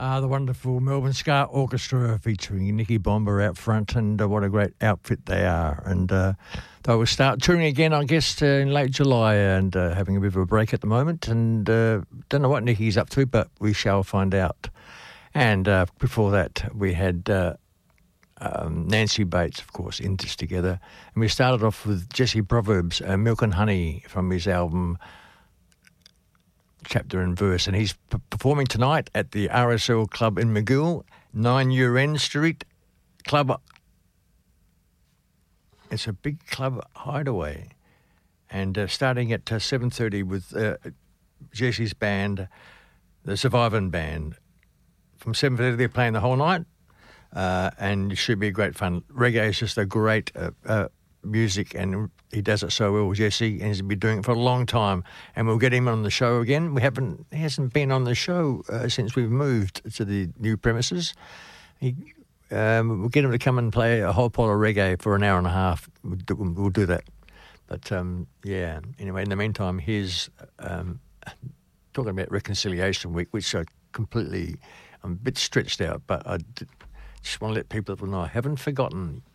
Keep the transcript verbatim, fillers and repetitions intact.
Uh, the wonderful Melbourne Ska Orchestra featuring Nicky Bomber out front, and uh, what a great outfit they are. And uh, they will start touring again, I guess, uh, in late July, and uh, having a bit of a break at the moment. And uh, don't know what Nicky's up to, but we shall find out. And uh, before that, we had uh, um, Nancy Bates, of course, In This Together. And we started off with Jesse Proverbs, uh, Milk and Honey, from his album Chapter and Verse, and he's p- performing tonight at the R S L Club in Magill, nine Uren Street Club. It's a big club hideaway, and uh, starting at uh, seven thirty with uh, Jesse's band, the Surviving Band. From seven thirty they're playing the whole night, uh, and it should be great fun. Reggae is just a great uh, uh, music, and he does it so well, Jesse, and he's been doing it for a long time, and we'll get him on the show again. We haven't, he hasn't been on the show uh, since we've moved to the new premises. He, um, we'll get him to come and play a whole pot of reggae for an hour and a half. We'll do, we'll do that. But, um, yeah, anyway, in the meantime, here's um, talking about Reconciliation Week, which I completely, I'm a bit stretched out, but I just want to let people know I haven't forgotten